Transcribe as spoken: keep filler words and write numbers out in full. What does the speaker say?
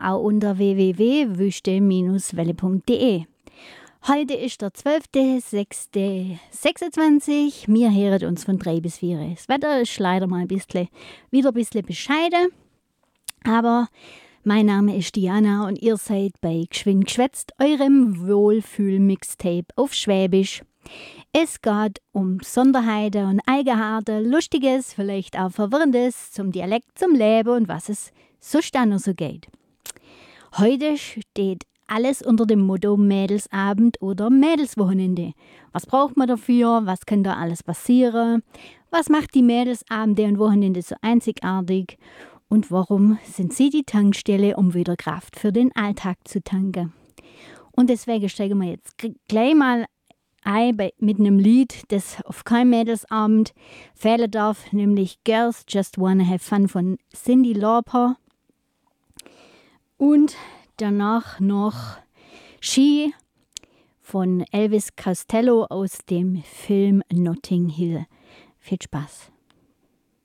auch unter w w w punkt wüste Bindestrich welle punkt d e. Heute ist der zwölfter sechster sechsundzwanzig. Wir hören uns von drei bis vier. Das Wetter ist leider mal ein bisschen, wieder ein bisschen bescheiden. Aber mein Name ist Diana und ihr seid bei Geschwind geschwätzt, eurem Wohlfühl-Mixtape auf Schwäbisch. Es geht um Besonderheiten und Eigenheiten, Lustiges, vielleicht auch Verwirrendes zum Dialekt, zum Leben und was es sonst auch noch so geht. Heute steht alles unter dem Motto Mädelsabend oder Mädelswochenende. Was braucht man dafür? Was kann da alles passieren? Was macht die Mädelsabende und Wochenende so einzigartig? Und warum sind sie die Tankstelle, um wieder Kraft für den Alltag zu tanken? Und deswegen steigen wir jetzt gleich mal ein bei, mit einem Lied, das auf keinem Mädelsabend fehlen darf, nämlich Girls Just Wanna Have Fun von Cyndi Lauper. Und danach noch She von Elvis Costello aus dem Film Notting Hill. Viel Spaß.